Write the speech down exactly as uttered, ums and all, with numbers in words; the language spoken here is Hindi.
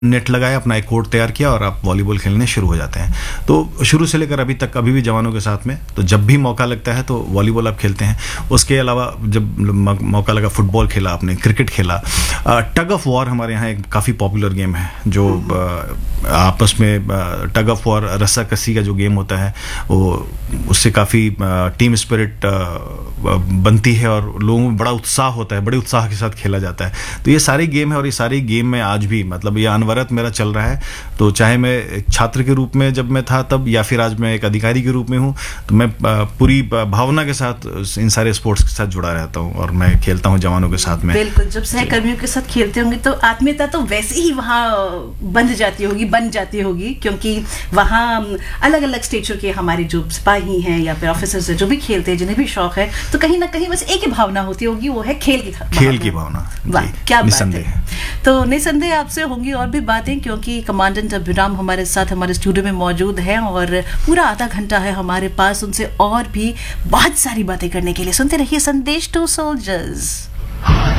नेट लगाया, अपना एक कोर्ट तैयार किया और आप वॉलीबॉल खेलने शुरू हो जाते हैं। तो शुरू से लेकर अभी तक, अभी भी जवानों के साथ में, तो जब भी मौका लगता है तो वॉलीबॉल आप खेलते हैं। उसके अलावा जब मौका लगा, फुटबॉल खेला आपने, क्रिकेट खेला। टग ऑफ वॉर हमारे यहाँ एक काफ़ी पॉपुलर गेम है, जो आपस में टग ऑफ वॉर, रस्साकसी का जो गेम होता है, वो उससे काफ़ी टीम स्पिरिट बनती है और लोगों में बड़ा उत्साह होता है, बड़े उत्साह के साथ खेला जाता है। तो ये सारे गेम है और ये सारे गेम में आज भी, मतलब ये अनवरत मेरा चल रहा है। तो चाहे मैं एक छात्र के रूप में जब मैं था तब, या फिर आज मैं एक अधिकारी के रूप में हूँ, तो मैं पूरी भावना के साथ इन सारे स्पोर्ट्स के साथ जुड़ा रहता हूँ और मैं खेलता हूँ जवानों के साथ में। बिल्कुल, जब सहकर्मियों के साथ खेलते होंगे तो आत्मीयता तो वैसे ही वहाँ बंध जाती होगी, बन जाती होगी, क्योंकि वहाँ अलग अलग स्टेचर के हमारे जो सिपाही हैं या फिर ऑफिसर्स हैं, जो भी खेलते हैं, जिन्हें भी शौक है, तो कहीं ना कहीं बस एक ही भावना होती होगी, वो है खेल की भावना। खेल की भावना, वाह, क्या बात है। तो निसंदेह आपसे होंगी और भी बातें, क्योंकि कमांडेंट अभिराम हमारे साथ हमारे स्टूडियो में मौजूद हैं और पूरा आधा घंटा है हमारे पास उनसे और भी बहुत सारी बातें करने के लिए। सुनते रहिए संदेश टू सोल्जर्स।